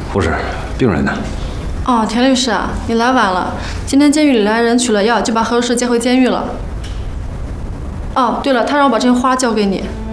不是，病人呢？ 哦，田律师啊，你来晚了。今天监狱里来人取了药，就把何律师接回监狱了。哦，对了，他让我把这些花交给你。